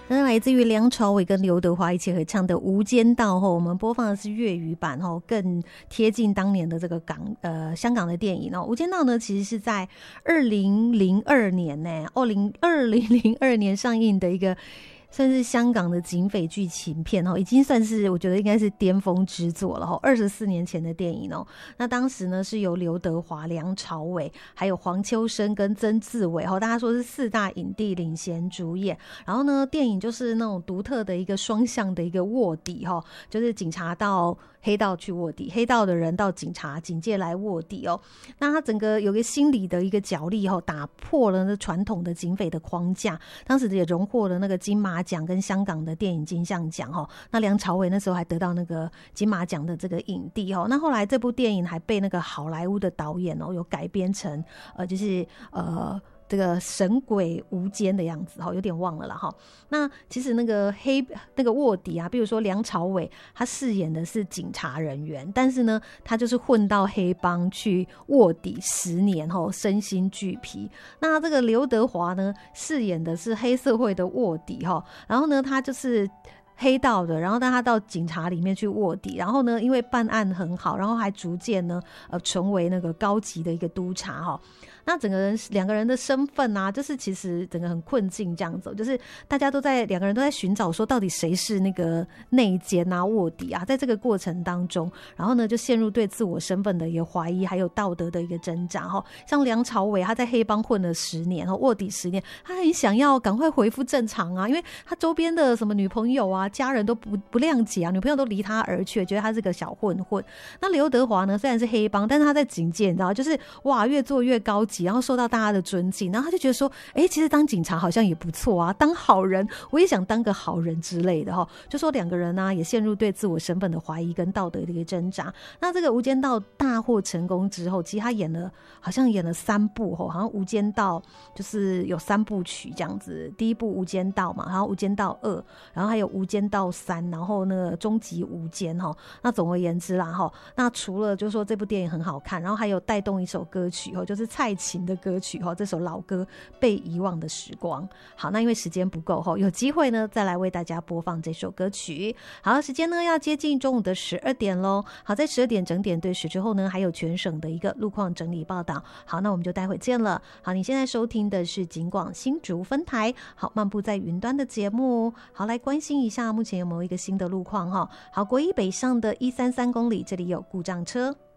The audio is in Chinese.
那来自于梁朝伟跟刘德华一起合唱的《无间道》我们播放的是粤语版更贴近当年的这个香港的电影《无间道》呢，其实是在2002年呢，2002年上映的一个。算是香港的警匪剧情片已经算是我觉得应该是巅峰之作了24年前的电影那当时呢是由刘德华、梁朝伟还有黄秋生跟曾志伟大家说是4大影帝领衔主演。然后呢电影就是那种独特的一个双向的一个卧底就是警察到黑道去卧底，黑道的人到警界来卧底那他整个有个心理的一个角力打破了那传统的警匪的框架，当时也荣获了那个金马奖跟香港的电影金像奖那梁朝伟那时候还得到那个金马奖的这个影帝那后来这部电影还被那个好莱坞的导演有改编成就是这个神鬼无间的样子有点忘了啦那其实那个卧底比如说梁朝伟他饰演的是警察人员，但是呢他就是混到黑帮去卧底10年身心俱疲。那这个刘德华呢饰演的是黑社会的卧底然后呢他就是黑道的，然后但他到警察里面去卧底，然后呢因为办案很好，然后还逐渐呢成为那个高级的一个督察那两个人的身份就是其实整个很困境这样子就是两个人都在寻找说到底谁是那个内奸卧底在这个过程当中，然后呢就陷入对自我身份的一个怀疑，还有道德的一个挣扎像梁朝伟他在黑帮混了10年卧底10年，他很想要赶快恢复正常因为他周边的什么女朋友家人都不谅解女朋友都离他而去，觉得他是个小混混。那刘德华呢虽然是黑帮，但是他在警界你知道就是哇越做越高级，然后受到大家的尊敬，然后他就觉得说其实当警察好像也不错当好人我也想当个好人之类的就说两个人也陷入对自我身份的怀疑跟道德的一个挣扎。那这个无间道大获成功之后，其实他好像演了3部好像无间道就是有3部曲这样子，第一部无间道嘛，然后无间道2，然后还有无间道3，然后那个终极无间那总而言之啦那除了就是说这部电影很好看，然后还有带动一首歌曲就是蔡琴的歌曲这首老歌被遗忘的时光。好，那因为时间不够有机会呢再来为大家播放这首歌曲。好，时间呢要接近中午的12点咯。好，在12点整点对时之后呢还有全省的一个路况整理报道。好，那我们就待会见了。好，你现在收听的是警广新竹分台好漫步在云端的节目。好，来关心一下目前有没有一个新的路况好，国一北上的133公里这里有故障车。